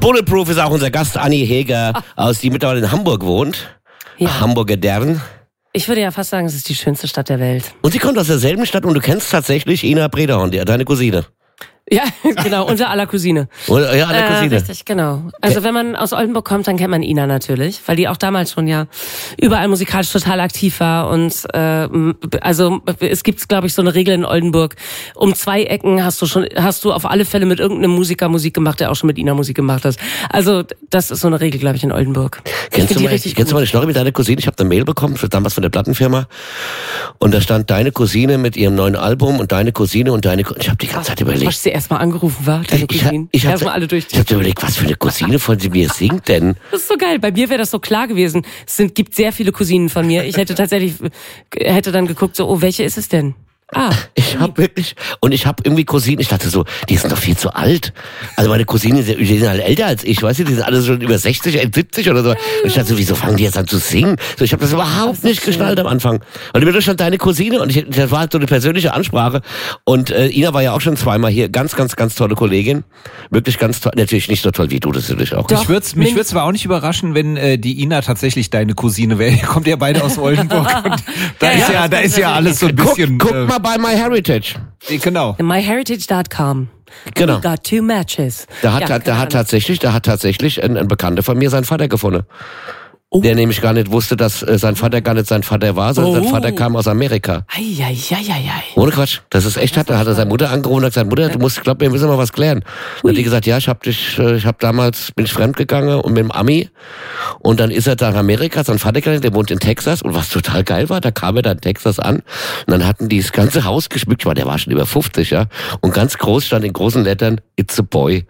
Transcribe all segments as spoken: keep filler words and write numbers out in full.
Bulletproof ist auch unser Gast, Anni Heger, ah. aus die mittlerweile in Hamburg wohnt. Ja. Hamburger Dern. Ich würde ja fast sagen, es ist die schönste Stadt der Welt. Und sie kommt aus derselben Stadt und du kennst tatsächlich Ina Brederhorn, deine Cousine. Ja, genau, unser aller Cousine. Ja, aller Cousine. Äh, richtig, genau. Also wenn man aus Oldenburg kommt, dann kennt man Ina natürlich, weil die auch damals schon ja überall musikalisch total aktiv war. Und äh, also es gibt, glaube ich, so eine Regel in Oldenburg: Um zwei Ecken hast du schon, hast du auf alle Fälle mit irgendeinem Musiker Musik gemacht, der auch schon mit Ina Musik gemacht hat. Also das ist so eine Regel, glaube ich, in Oldenburg. Kennst du mal, kennst du mal eine Story mit deiner Cousine? Ich habe eine Mail bekommen, damals von der Plattenfirma, und da stand deine Cousine mit ihrem neuen Album und deine Cousine und deine. Ich habe die ganze Zeit überlegt. Erstmal angerufen war, deine Cousine. Ich, ich habe alle durch. Ich habe überlegt, was für eine Cousine von sie mir singt denn? Das ist so geil. Bei mir wäre das so klar gewesen. Es sind, gibt sehr viele Cousinen von mir. Ich hätte tatsächlich, hätte dann geguckt, so, oh, welche ist es denn? Ah. Ich habe wirklich, und ich habe irgendwie Cousinen, ich dachte so, die sind doch viel zu alt. Also meine Cousinen, die sind halt älter als ich, weißt du, die sind alle schon über sechzig, siebzig oder so. Und ich dachte so, wieso fangen die jetzt an zu singen? So, ich habe das überhaupt das nicht schön. geschnallt am Anfang. Und mir stand deine Cousine und ich, das war halt so eine persönliche Ansprache. Und äh, Ina war ja auch schon zweimal hier, ganz, ganz, ganz tolle Kollegin. Wirklich ganz toll, natürlich nicht so toll wie du, das natürlich auch. Doch, mich würde mich würd's aber auch nicht überraschen, wenn äh, die Ina tatsächlich deine Cousine wäre. Ihr kommt ja beide aus Oldenburg und da ja, ist ja, da ist ja alles so ein bisschen... Guck, guck äh, mal bei MyHeritage. Genau. MyHeritage dot com. Genau. We got two matches. Da hat, ja, da hat tatsächlich, da hat tatsächlich ein, ein Bekannter von mir seinen Vater gefunden. Oh. Der nämlich gar nicht wusste, dass äh, sein Vater gar nicht sein Vater war, sondern oh. sein Vater kam aus Amerika. Ei, ei, ei, ei, ei. Ohne Quatsch. Das ist echt, hat, da hat er seine Mutter angerufen und hat gesagt, Mutter, du musst, glaub mir, wir müssen mal was klären. Dann hat die gesagt, ja, ich hab dich, ich hab damals, bin ich fremdgegangen und mit dem Ami. Und dann ist er da in Amerika, sein Vater, der wohnt in Texas. Und was total geil war, da kam er dann in Texas an. Und dann hatten die das ganze Haus geschmückt, weil der war schon über fünfzig, ja. Und ganz groß stand in großen Lettern, it's a boy.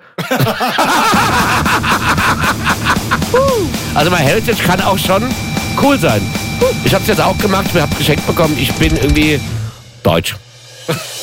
Also MyHeritage kann auch schon cool sein. Ich hab's jetzt auch gemacht, wir haben geschenkt bekommen, ich bin irgendwie deutsch.